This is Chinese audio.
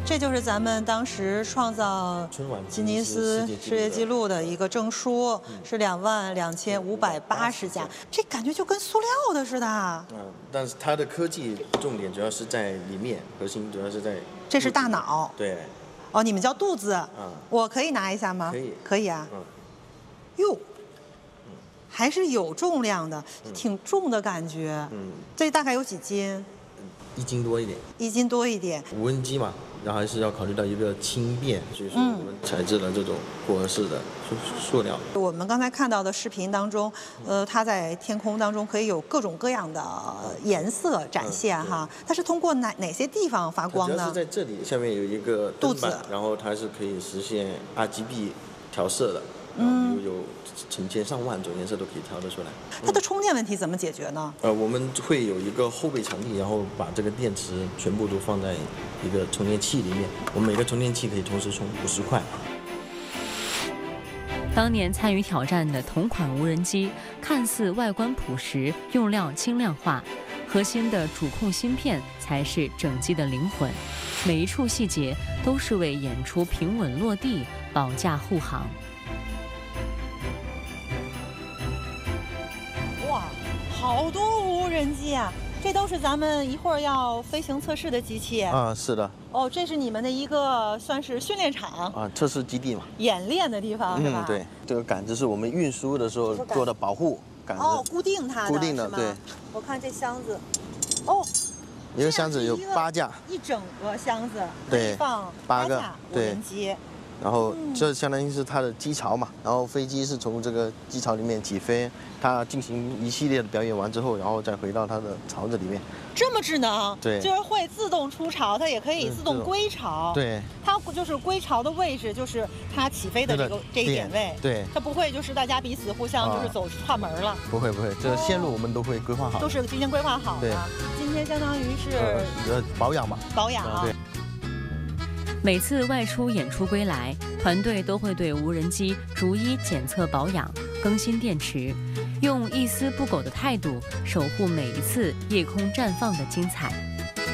这就是咱们当时创造吉尼斯世界纪录的一个证书，是22580架，这感觉就跟塑料的似的。 但是它的科技重点主要是在里面，核心主要是在。 这是大脑。 对。 哦，你们叫肚子。我可以拿一下吗？ 可以。 可以啊。哟。还是有重量的，挺重的感觉。这大概有几斤 ？1斤多一点。1 斤多一点。 无人机嘛，然后还是要考虑到一个轻便，所以说我们采制了这种复合式的塑料。 我们刚才看到的视频当中，它在天空当中可以有各种各样的颜色展现哈。它是通过哪些地方发光呢？ 主要是在这里，下面有一个灯板，然后它是可以实现 RGB 调色的。有成千上万种颜色都可以调得出来。 它的充电问题怎么解决呢？ 我们会有一个后备场地，然后把这个电池全部都放在一个充电器里面。我们每个充电器可以同时充50块。 当年参与挑战的同款无人机，看似外观朴实，用料轻量化，核心的主控芯片才是整机的灵魂。每一处细节都是为演出平稳落地保驾护航。 好多无人机啊！这都是咱们一会儿要飞行测试的机器啊。是的。 哦，这是你们的一个算是训练场啊，测试基地嘛， 演练的地方是吧？ 对，这个杆子是我们运输的时候做的保护杆子。 哦，固定它的。 固定的，对。 我看这箱子，哦， 一个箱子有8架， 一整个箱子对， 放8架无人机。 然后这相当于是它的机槽嘛，然后飞机是从这个机槽里面起飞，它进行一系列的表演完之后，然后再回到它的槽子里面。 这么智能？ 对， 就是会自动出槽，它也可以自动归槽。 对， 它就是归槽的位置，就是它起飞的这一点位。 对， 它不会就是大家彼此互相就是走串门了。 不会，这线路我们都会规划好， 都是提前规划好的。对，今天相当于是保养嘛。 保养。 对。 每次外出演出归来，团队都会对无人机逐一检测保养、更新电池，用一丝不苟的态度守护每一次夜空绽放的精彩。